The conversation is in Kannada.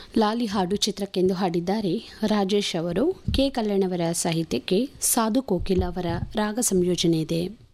ಲಾಲಿ ಹಾಡು ಚಿತ್ರಕ್ಕೆಂದು ಹಾಡಿದ್ದಾರೆ ರಾಜೇಶ್ ಅವರು. ಕೆ ಕಲ್ಯಾಣ್ ಅವರ ಸಾಹಿತ್ಯಕ್ಕೆ ಸಾಧು ಕೋಕಿಲ ಅವರ ರಾಗ ಸಂಯೋಜನೆ ಇದೆ.